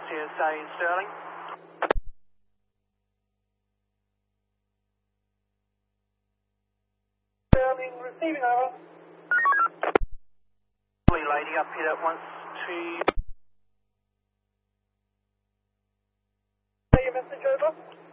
CSA in Sterling. Sterling, receiving over. Lady up here that wants to... Your message over.